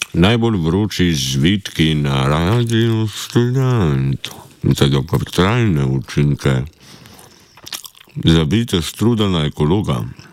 Najbolj vroči zvitki na Radiu Študent za dolgotrajne učinke. Zavite struda na ekologa.